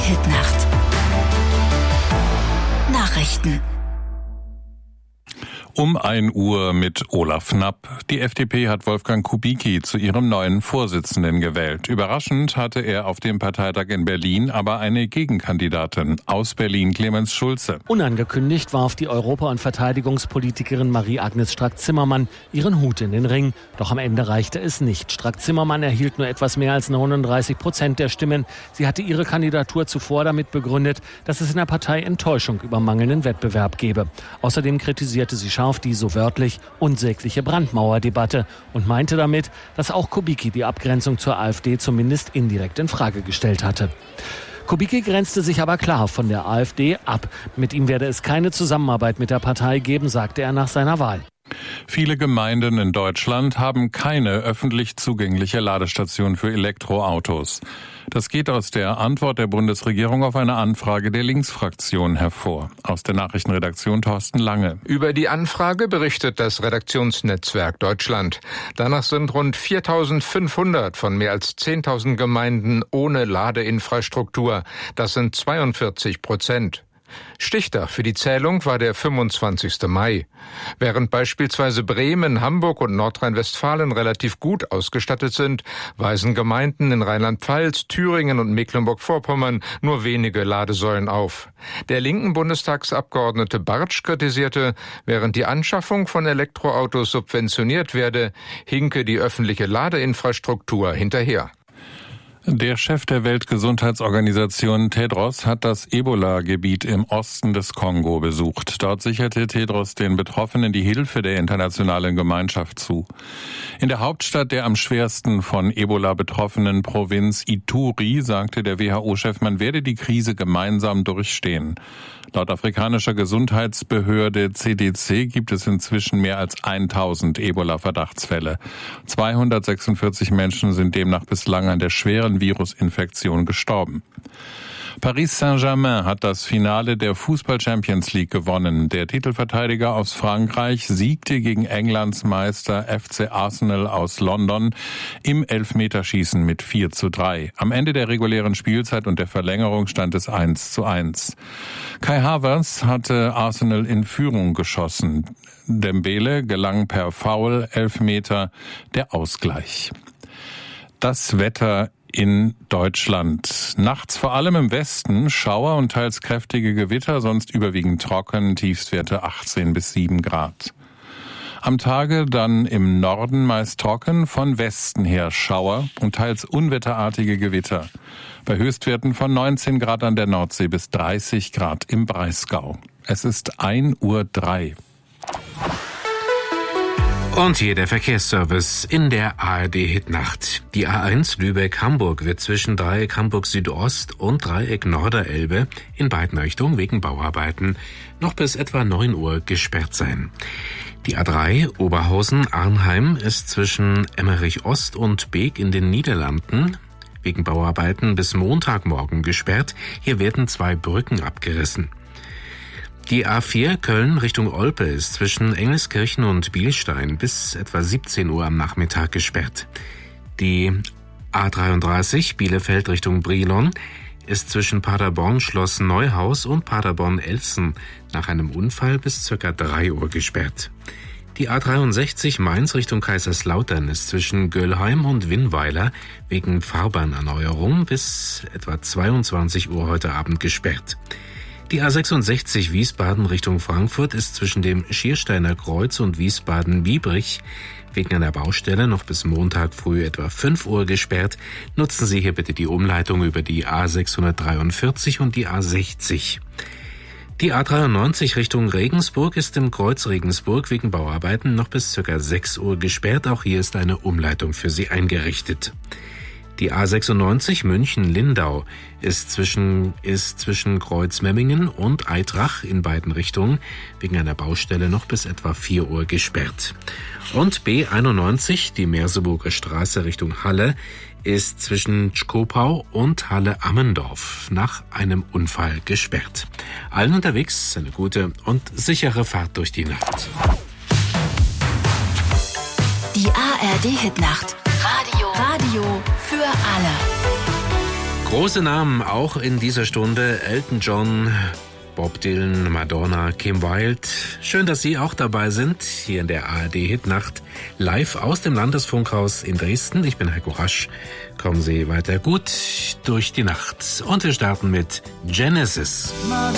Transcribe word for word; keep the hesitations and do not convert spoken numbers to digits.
Hitnacht. Nachrichten. Um ein Uhr mit Olaf Knapp. Die F D P hat Wolfgang Kubicki zu ihrem neuen Vorsitzenden gewählt. Überraschend hatte er auf dem Parteitag in Berlin aber eine Gegenkandidatin. Aus Berlin Clemens Schulze. Unangekündigt warf die Europa- und Verteidigungspolitikerin Marie-Agnes Strack-Zimmermann ihren Hut in den Ring. Doch am Ende reichte es nicht. Strack-Zimmermann erhielt nur etwas mehr als neununddreißig Prozent der Stimmen. Sie hatte ihre Kandidatur zuvor damit begründet, dass es in der Partei Enttäuschung über mangelnden Wettbewerb gebe. Außerdem kritisierte sie scharf die, so wörtlich, unsägliche Brandmauerdebatte und meinte damit, dass auch Kubicki die Abgrenzung zur AfD zumindest indirekt in Frage gestellt hatte. Kubicki grenzte sich aber klar von der AfD ab. Mit ihm werde es keine Zusammenarbeit mit der Partei geben, sagte er nach seiner Wahl. Viele Gemeinden in Deutschland haben keine öffentlich zugängliche Ladestation für Elektroautos. Das geht aus der Antwort der Bundesregierung auf eine Anfrage der Linksfraktion hervor. Aus der Nachrichtenredaktion Thorsten Lange. Über die Anfrage berichtet das Redaktionsnetzwerk Deutschland. Danach sind rund viertausendfünfhundert von mehr als zehntausend Gemeinden ohne Ladeinfrastruktur. Das sind zweiundvierzig Prozent. Stichtag für die Zählung war der fünfundzwanzigste Mai. Während beispielsweise Bremen, Hamburg und Nordrhein-Westfalen relativ gut ausgestattet sind, weisen Gemeinden in Rheinland-Pfalz, Thüringen und Mecklenburg-Vorpommern nur wenige Ladesäulen auf. Der linken Bundestagsabgeordnete Bartsch kritisierte, während die Anschaffung von Elektroautos subventioniert werde, hinke die öffentliche Ladeinfrastruktur hinterher. Der Chef der Weltgesundheitsorganisation Tedros hat das Ebola-Gebiet im Osten des Kongo besucht. Dort sicherte Tedros den Betroffenen die Hilfe der internationalen Gemeinschaft zu. In der Hauptstadt der am schwersten von Ebola betroffenen Provinz Ituri sagte der W H O-Chef, man werde die Krise gemeinsam durchstehen. Laut afrikanischer Gesundheitsbehörde C D C gibt es inzwischen mehr als tausend Ebola-Verdachtsfälle. zweihundertsechsundvierzig Menschen sind demnach bislang an der schweren Virusinfektion gestorben. Paris Saint-Germain hat das Finale der Fußball-Champions League gewonnen. Der Titelverteidiger aus Frankreich siegte gegen Englands Meister F C Arsenal aus London im Elfmeterschießen mit vier zu drei. Am Ende der regulären Spielzeit und der Verlängerung stand es eins zu eins. Kai Havertz hatte Arsenal in Führung geschossen. Dembele gelang per Foul Elfmeter der Ausgleich. Das Wetter in Deutschland. Nachts vor allem im Westen Schauer und teils kräftige Gewitter, sonst überwiegend trocken, Tiefstwerte achtzehn bis sieben Grad. Am Tage dann im Norden meist trocken, von Westen her Schauer und teils unwetterartige Gewitter. Bei Höchstwerten von neunzehn Grad an der Nordsee bis dreißig Grad im Breisgau. Es ist ein Uhr drei. Und hier der Verkehrsservice in der A R D-Hitnacht. Die A eins Lübeck-Hamburg wird zwischen Dreieck Hamburg Südost und Dreieck Norderelbe in beiden Richtungen wegen Bauarbeiten noch bis etwa neun Uhr gesperrt sein. Die A drei Oberhausen-Arnheim ist zwischen Emmerich Ost und Beek in den Niederlanden wegen Bauarbeiten bis Montagmorgen gesperrt. Hier werden zwei Brücken abgerissen. Die A vier Köln Richtung Olpe ist zwischen Engelskirchen und Bielstein bis etwa siebzehn Uhr am Nachmittag gesperrt. Die A dreiunddreißig Bielefeld Richtung Brilon ist zwischen Paderborn Schloss Neuhaus und Paderborn Elsen nach einem Unfall bis ca. drei Uhr gesperrt. Die A dreiundsechzig Mainz Richtung Kaiserslautern ist zwischen Göllheim und Winnweiler wegen Fahrbahnerneuerung bis etwa zweiundzwanzig Uhr heute Abend gesperrt. Die A sechsundsechzig Wiesbaden Richtung Frankfurt ist zwischen dem Schiersteiner Kreuz und Wiesbaden-Biebrich wegen einer Baustelle noch bis Montag früh etwa fünf Uhr gesperrt. Nutzen Sie hier bitte die Umleitung über die A sechshundertdreiundvierzig und die A sechzig. Die A dreiundneunzig Richtung Regensburg ist im Kreuz Regensburg wegen Bauarbeiten noch bis ca. sechs Uhr gesperrt. Auch hier ist eine Umleitung für Sie eingerichtet. Die A sechsundneunzig München-Lindau ist zwischen, ist zwischen Kreuzmemmingen und Eitrach in beiden Richtungen wegen einer Baustelle noch bis etwa vier Uhr gesperrt. Und B einundneunzig, die Merseburger Straße Richtung Halle, ist zwischen Schkopau und Halle-Ammendorf nach einem Unfall gesperrt. Allen unterwegs eine gute und sichere Fahrt durch die Nacht. Die A R D-Hitnacht. Radio. Radio für alle. Große Namen auch in dieser Stunde: Elton John, Bob Dylan, Madonna, Kim Wilde. Schön, dass Sie auch dabei sind, hier in der A R D-Hitnacht, live aus dem Landesfunkhaus in Dresden. Ich bin Heiko Rasch. Kommen Sie weiter gut durch die Nacht. Und wir starten mit Genesis.